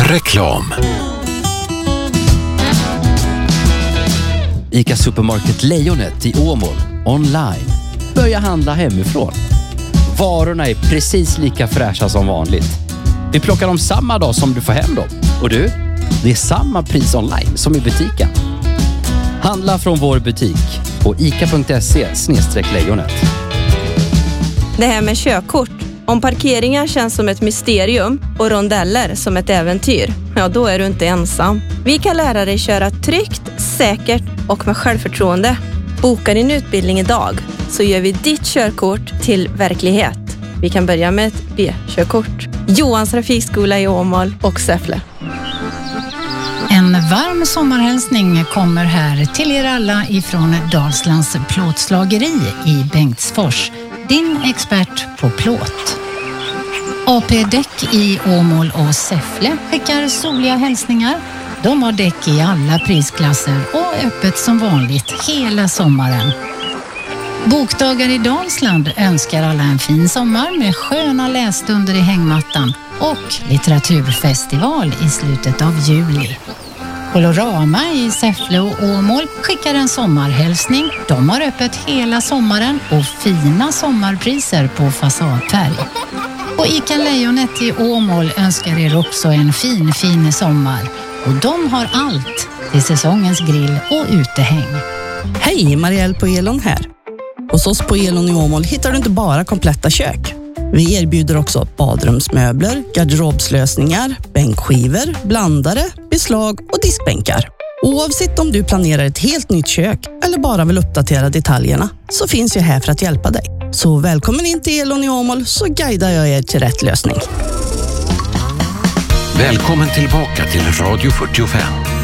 Reklam. ICA Supermarket Lejonet i Åmål online. Börja handla hemifrån. Varorna är precis lika fräscha som vanligt. Vi plockar dem samma dag som du får hem dem. Och du, det är samma pris online som i butiken. Handla från vår butik på ica.se/lejonet. Det här med körkort. Om parkeringar känns som ett mysterium och rondeller som ett äventyr, ja då är du inte ensam. Vi kan lära dig köra tryggt, säkert och med självförtroende. Boka din utbildning idag så gör vi ditt körkort till verklighet. Vi kan börja med ett B-körkort. Johans trafikskola i Åmål och Säffle. En varm sommarhälsning kommer här till er alla ifrån Dalslands plåtslageri i Bengtsfors. Din expert på plåt. AP Däck i Åmål och Säffle skickar soliga hälsningar. De har däck i alla prisklasser och öppet som vanligt hela sommaren. Bokdagar i Dalsland önskar alla en fin sommar med sköna lässtunder i hängmattan och litteraturfestival i slutet av juli. Colorama i Säffle och Åmål skickar en sommarhälsning. De har öppet hela sommaren och fina sommarpriser på fasadfärg. Och ICA Lejonet i Åmål önskar er också en fin sommar. Och de har allt till säsongens grill och utehäng. Hej, Marielle på Elon här. Hos oss på Elon i Åmål hittar du inte bara kompletta kök. Vi erbjuder också badrumsmöbler, garderobslösningar, bänkskivor, blandare, beslag och diskbänkar. Oavsett om du planerar ett helt nytt kök eller bara vill uppdatera detaljerna så finns jag här för att hjälpa dig. Så välkommen in till Elon i Åmål så guidar jag er till rätt lösning. Välkommen tillbaka till Radio 45.